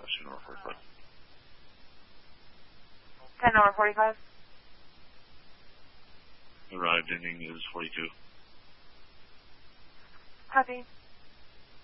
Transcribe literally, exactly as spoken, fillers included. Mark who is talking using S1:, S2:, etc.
S1: question number forty-five.
S2: ten number forty-five.
S1: Arrived ending is forty-two.
S2: Copy.